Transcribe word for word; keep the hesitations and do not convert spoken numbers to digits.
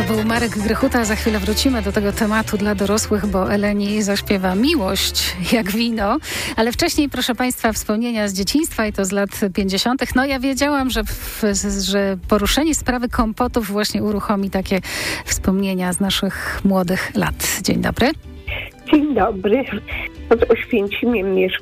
był Marek Grechuta. Za chwilę wrócimy do tego tematu dla dorosłych, bo Eleni zaśpiewa Miłość jak wino. Ale wcześniej, proszę Państwa, wspomnienia z dzieciństwa i to z lat pięćdziesiątych. No ja wiedziałam, że, w, że poruszenie sprawy kompotów właśnie uruchomi takie wspomnienia z naszych młodych lat. Dzień dobry. Dzień dobry. Pod Oświęcimiem mieszkam.